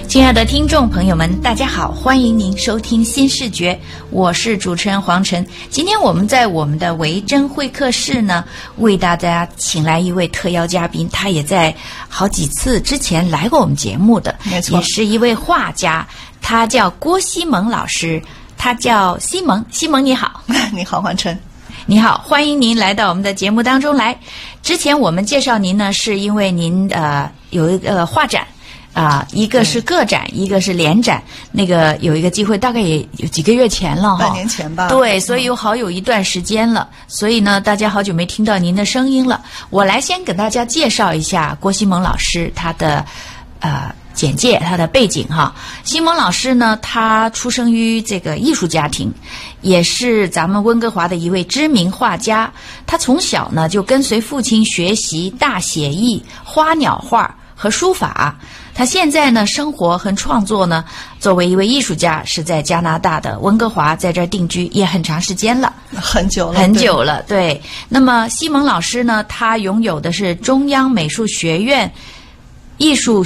亲爱的听众朋友们，大家好，欢迎您收听新视觉，我是主持人黄晨。今天我们在我们的维珍会客室呢，为大家请来一位特邀嘉宾，他也在好几次之前来过我们节目的， 没错， 也是一位画家，他叫郭希蒙老师，他叫西蒙。西蒙你好。 你好，黄晨。 你好，欢迎您来到我们的节目当中来。之前我们介绍您呢，是因为您有一个画展。一个是个展，一个是联展，那个有一个机会，大概也有几个月前了哈， 半年前吧。 对，所以好有一段时间了，所以呢，大家好久没听到您的声音了。我来先给大家介绍一下郭希蒙老师他的简介，他的背景哈。希蒙老师呢，他出生于这个艺术家庭，也是咱们温哥华的一位知名画家。他从小呢就跟随父亲学习大写意、花鸟画和书法。他现在呢，生活和创作呢，作为一位艺术家，是在加拿大的温哥华，在这儿定居也很长时间了， 很久了。 对。那么希蒙老师呢，他拥有的是中央美术学院艺术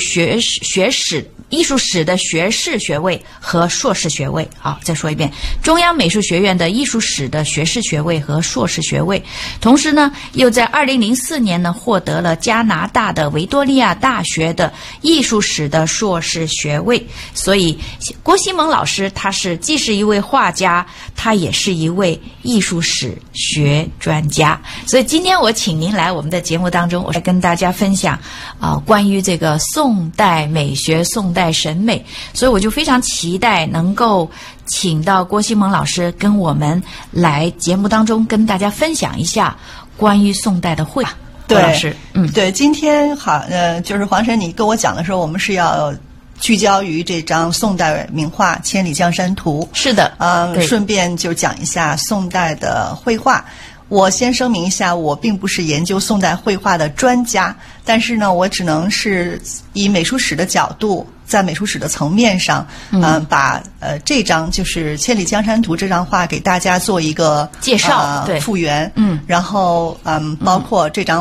史的学士学位和硕士学位。好，再说一遍，中央美术学院的艺术史的学士学位和硕士学位。同时呢，又在2004年呢获得了加拿大的维多利亚大学的艺术史的硕士学位。所以郭希蒙老师他既是一位画家，他也是一位艺术史学专家。所以今天我请您来我们的节目当中，我来跟大家分享关于这个宋代美学、宋代审美，所以我就非常期待能够请到郭希蒙老师跟我们来节目当中跟大家分享一下关于宋代的绘画。 对， 老师， 对，今天好，就是黄晨，你跟我讲的时候，我们是要聚焦于这张宋代名画《千里江山图》。 是的， 顺便就讲一下宋代的绘画。我先声明一下，我并不是研究宋代绘画的专家，但是呢，我只能是以美术史的角度，在美术史的层面上，把这张就是《千里江山图》这张画给大家做一个介绍，对， 复原， 然后包括这张